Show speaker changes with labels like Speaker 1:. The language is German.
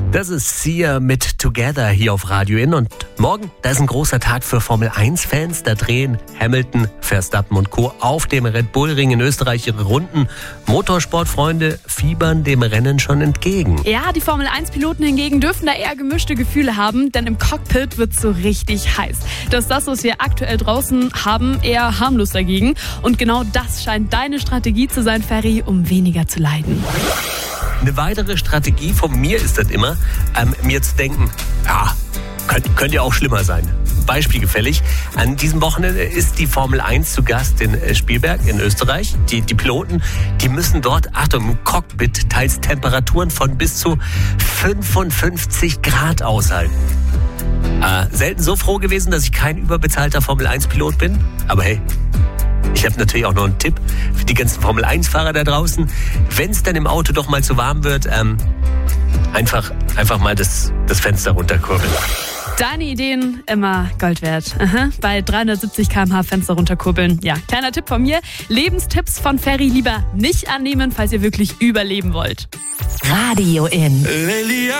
Speaker 1: Das ist Sia mit Together hier auf Radio In. Und morgen, da ist ein großer Tag für Formel-1-Fans. Da drehen Hamilton, Verstappen und Co. auf dem Red Bull-Ring in Österreich ihre Runden. Motorsportfreunde fiebern dem Rennen schon entgegen.
Speaker 2: Ja, die Formel-1-Piloten hingegen dürfen da eher gemischte Gefühle haben, denn im Cockpit wird es so richtig heiß. Das ist das, was wir aktuell draußen haben, eher harmlos dagegen. Und genau das scheint deine Strategie zu sein, Ferry, um weniger zu leiden.
Speaker 1: Eine weitere Strategie von mir ist das immer, mir zu denken, ja, könnte ja auch schlimmer sein. Beispiel gefällig. An diesem Wochenende ist die Formel 1 zu Gast in Spielberg in Österreich. Die Piloten, die müssen dort, Achtung, im Cockpit teils Temperaturen von bis zu 55 Grad aushalten. Selten so froh gewesen, dass ich kein überbezahlter Formel 1-Pilot bin. Aber hey, ich habe natürlich auch noch einen Tipp für die ganzen Formel-1-Fahrer da draußen. Wenn es dann im Auto doch mal zu warm wird, einfach mal das Fenster runterkurbeln.
Speaker 2: Deine Ideen immer Gold wert. Bei 370 km/h Fenster runterkurbeln. Ja, kleiner Tipp von mir. Lebenstipps von Ferry lieber nicht annehmen, falls ihr wirklich überleben wollt.
Speaker 3: Radio In.